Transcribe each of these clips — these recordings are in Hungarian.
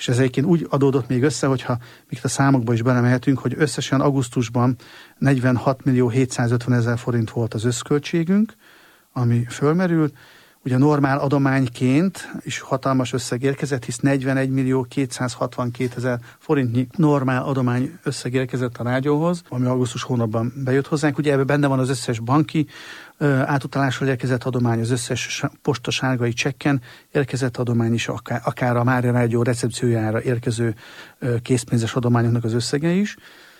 és ez egyébként úgy adódott még össze, hogyha még a számokba is belemehetünk, hogy összesen augusztusban 46.750.000 forint volt az összköltségünk, ami fölmerült. Ugye normál adományként is hatalmas összeg érkezett, hisz 41.262.000 forintnyi normál adomány összeg érkezett a rádióhoz, ami augusztus hónapban bejött hozzánk. Ugye ebben benne van az összes banki átutalásról érkezett adomány, az összes postasárgai csekken érkezett adomány is, akár a Mária Rádió recepciójára érkező készpénzes adományoknak az összege is.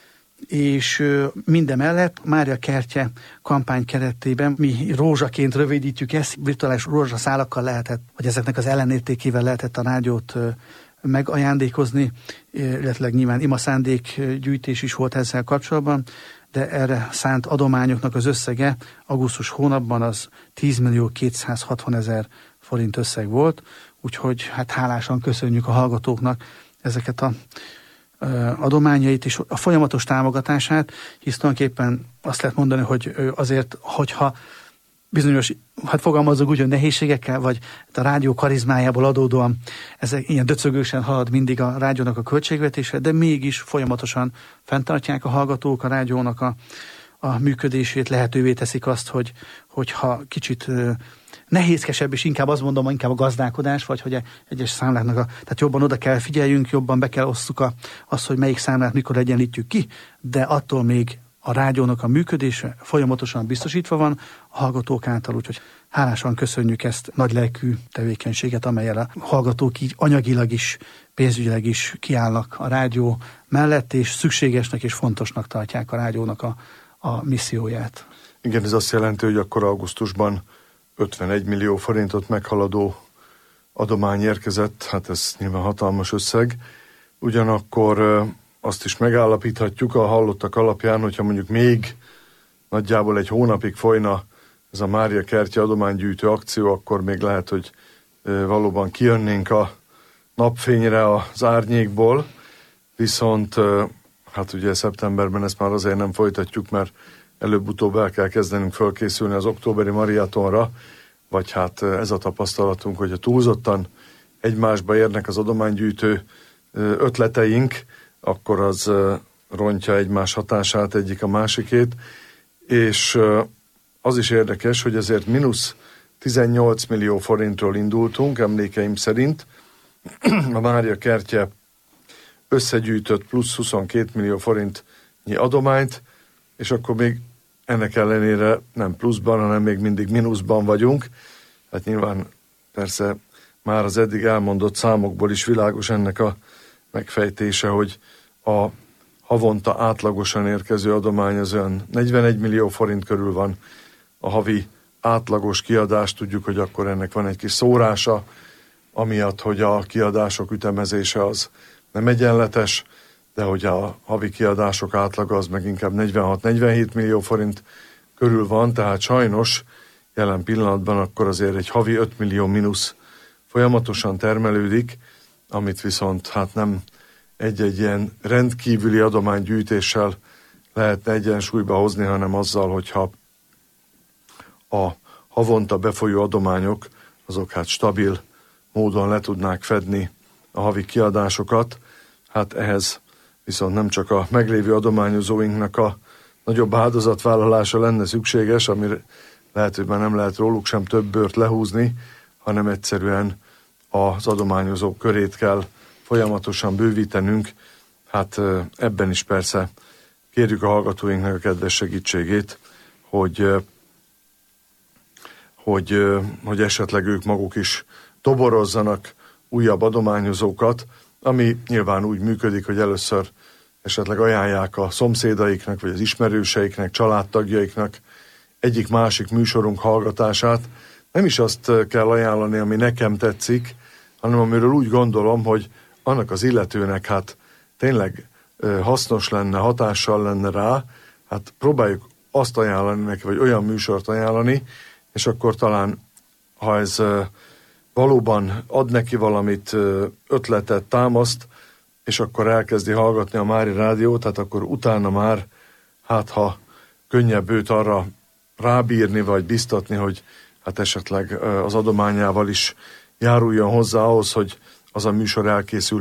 És mindemellett Mária Kertje kampány keretében mi rózsaként rövidítjük ezt, virtuális rózsaszálakkal lehetett, vagy ezeknek az ellenértékével lehetett a rádiót megajándékozni, illetve nyilván imaszándékgyűjtés is volt ezzel kapcsolatban, de erre szánt adományoknak az összege augusztus hónapban az 10.260.000 forint összeg volt, úgyhogy hát hálásan köszönjük a hallgatóknak ezeket a adományait és a folyamatos támogatását, hisz tulajdonképpen azt lehet mondani, hogy azért, hogyha bizonyos, hát fogalmazok úgy, hogy nehézségekkel, vagy a rádió karizmájából adódóan ezek ilyen döcögősen halad mindig a rádiónak a költségvetése, de mégis folyamatosan fenntartják a hallgatók a rádiónak a működését, lehetővé teszik azt, hogyha kicsit nehézkesebb, és inkább azt mondom, inkább a gazdálkodás, vagy hogy egyes számláknak tehát jobban oda kell figyeljünk, jobban be kell osszuk azt, hogy melyik számlát mikor egyenlítjük ki, de attól még a rádiónak a működése folyamatosan biztosítva van a hallgatók által, úgyhogy hálásan köszönjük ezt nagylelkű tevékenységet, amellyel a hallgatók így anyagilag is, pénzügyileg is kiállnak a rádió mellett, és szükségesnek és fontosnak tartják a rádiónak a misszióját. Igen, ez azt jelenti, hogy akkor augusztusban 51 millió forintot meghaladó adomány érkezett, hát ez nyilván hatalmas összeg. Ugyanakkor azt is megállapíthatjuk a hallottak alapján, hogyha mondjuk még nagyjából egy hónapig folyna ez a Mária Kertje adománygyűjtő akció, akkor még lehet, hogy valóban kijönnénk a napfényre az árnyékból, viszont hát ugye szeptemberben ezt már azért nem folytatjuk, mert előbb-utóbb el kell kezdenünk fölkészülni az októberi maratonra, vagy hát ez a tapasztalatunk, hogy a túlzottan egymásba érnek az adománygyűjtő ötleteink, akkor az rontja egymás hatását egyik a másikét, és az is érdekes, hogy ezért mínusz 18 millió forintról indultunk, emlékeim szerint. A Mária Kertje összegyűjtött plusz 22 millió forintnyi adományt, és akkor még ennek ellenére nem pluszban, hanem még mindig mínuszban vagyunk. Hát nyilván persze már az eddig elmondott számokból is világos ennek a megfejtése, hogy a havonta átlagosan érkező adomány az olyan 41 millió forint körül van. A havi átlagos kiadás, tudjuk, hogy akkor ennek van egy kis szórása, amiatt, hogy a kiadások ütemezése az nem egyenletes, de hogy a havi kiadások átlaga az meg inkább 46-47 millió forint körül van, tehát sajnos jelen pillanatban akkor azért egy havi 5 millió mínusz folyamatosan termelődik, amit viszont hát nem egy-egy ilyen rendkívüli adománygyűjtéssel lehetne egyensúlyba hozni, hanem azzal, hogyha a havonta befolyó adományok, azok hát stabil módon le tudnák fedni a havi kiadásokat. Hát ehhez viszont nem csak a meglévő adományozóinknak a nagyobb áldozatvállalása lenne szükséges, ami lehet, hogy már nem lehet róluk sem több bőrt lehúzni, hanem egyszerűen az adományozók körét kell folyamatosan bővítenünk. Hát ebben is persze kérjük a hallgatóinknak a kedves segítségét, hogy esetleg ők maguk is toborozzanak újabb adományozókat, ami nyilván úgy működik, hogy először esetleg ajánlják a szomszédaiknak, vagy az ismerőseiknek, családtagjaiknak egyik-másik műsorunk hallgatását. Nem is azt kell ajánlani, ami nekem tetszik, hanem amiről úgy gondolom, hogy annak az illetőnek hát tényleg hasznos lenne, hatással lenne rá, hát próbáljuk azt ajánlani neki, vagy olyan műsort ajánlani, és akkor talán, ha ez valóban ad neki valamit, ötletet, támaszt, és akkor elkezdi hallgatni a Mária Rádiót, hát akkor utána már, hát ha könnyebb őt arra rábírni, vagy biztatni, hogy hát esetleg az adományával is járuljon hozzá ahhoz, hogy az a műsor elkészül,